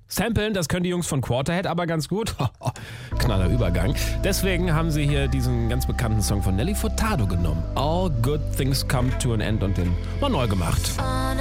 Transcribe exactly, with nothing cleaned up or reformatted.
Samplen, das können die Jungs von Quarterhead aber ganz gut. Knaller Übergang. Deswegen haben sie hier diesen ganz bekannten Song von Nelly Furtado genommen. All Good Things Come to an End und den mal neu gemacht.